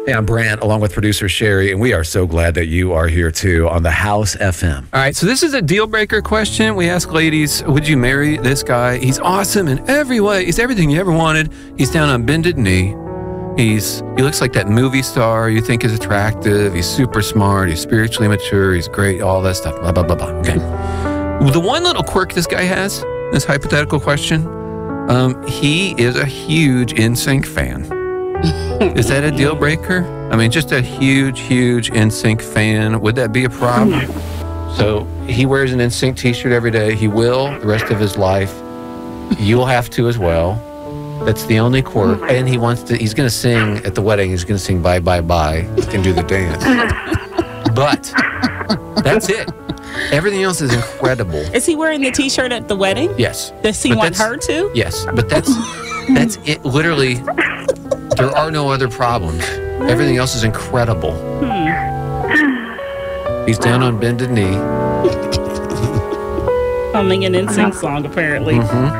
Hey, I'm Brant, along with producer Sherry, and we are so glad that you are here too on the House FM. All right, so this is a deal breaker question. We ask ladies, would you marry this guy? He's awesome in every way. He's everything you ever wanted. He's down on bended knee. He looks like that movie star you think is attractive. He's super smart. He's spiritually mature. He's great. All that stuff. Blah, blah, blah, blah. Okay. The one little quirk this guy has, this hypothetical question, he is a huge NSYNC fan. Is that a deal breaker? I mean, just a huge, huge NSYNC fan. Would that be a problem? So he wears an NSYNC t-shirt every day. He will the rest of his life. You'll have to as well. That's the only quirk. And he's going to sing at the wedding. He's going to sing Bye, Bye, Bye. He can do the dance. But that's it. Everything else is incredible. Is he wearing the t-shirt at the wedding? Yes. Does he want her to? Yes. But that's it. Literally, there are no other problems. Everything else is incredible. He's down on bended knee. Humming an NSYNC song, apparently.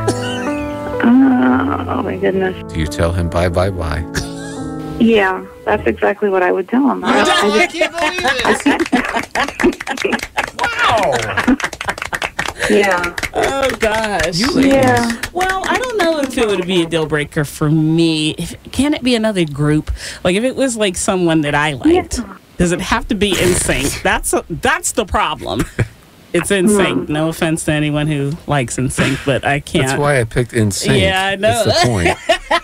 Oh, my goodness. Do you tell him bye, bye, bye? Yeah, that's exactly what I would tell him. I can't believe it. Wow. Yeah. Oh, gosh. Yeah. Well, I don't know if it would be a deal breaker for me. Can it be another group? Like, if it was like someone that I liked, does it have to be NSYNC? That's the problem. It's NSYNC. No offense to anyone who likes NSYNC, but I can't. That's why I picked NSYNC. Yeah, I know. That's the point.